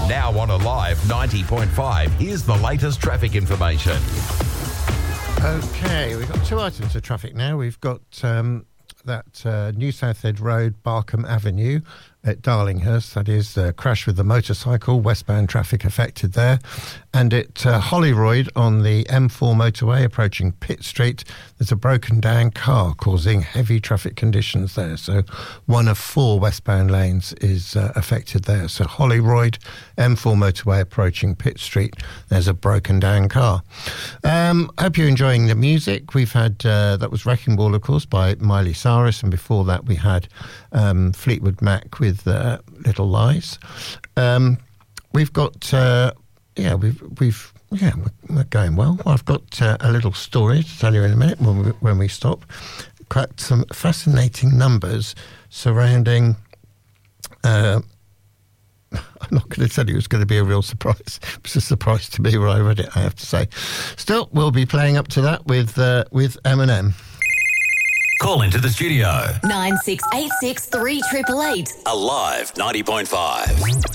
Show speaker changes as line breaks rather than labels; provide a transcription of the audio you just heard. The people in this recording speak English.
Now on Alive 90.5, here's the latest traffic information.
Okay, we've got two items of traffic now. We've got that New Southend Road, Barkham Avenue at Darlinghurst. That is a crash with the motorcycle, westbound traffic affected there. And at Holyroyd on the M4 motorway approaching Pitt Street, there's a broken down car causing heavy traffic conditions there. So one of four westbound lanes is affected there. So Holyroyd, M4 motorway approaching Pitt Street, there's a broken down car. Hope you're enjoying the music. We've had, that was Wrecking Ball, of course, by Miley Cyrus. And before that we had Fleetwood Mac with Little Lies. We've got, we're going well. I've got a little story to tell you in a minute when we stop. Quite some fascinating numbers surrounding. I'm not going to tell you it's going to be a real surprise. It was a surprise to me when I read it, I have to say. Still, we'll be playing up to that with Eminem.
Call into the studio.
9686 3888.
Alive 90.5.